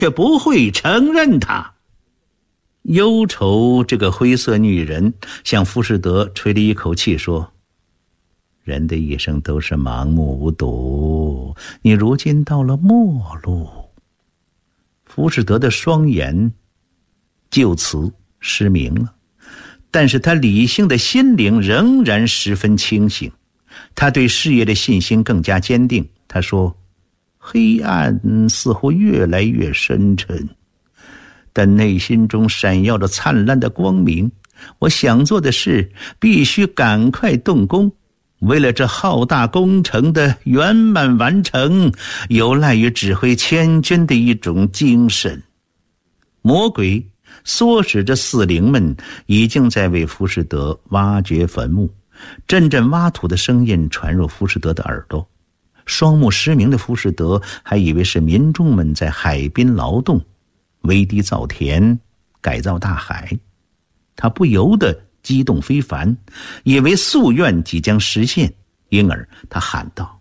却不会承认它。忧愁这个灰色女人向浮士德吹了一口气说，人的一生都是盲目无睹，你如今到了末路。浮士德的双眼就此失明了，但是他理性的心灵仍然十分清醒，他对事业的信心更加坚定。他说，黑暗似乎越来越深沉，但内心中闪耀着灿烂的光明。我想做的事必须赶快动工，为了这浩大工程的圆满完成，有赖于指挥千军的一种精神。魔鬼唆使着死灵们已经在为浮士德挖掘坟墓，阵阵挖土的声音传入浮士德的耳朵。双目失明的浮士德还以为是民众们在海滨劳动，围堤造田，改造大海。他不由得激动非凡，以为夙愿即将实现，因而他喊道，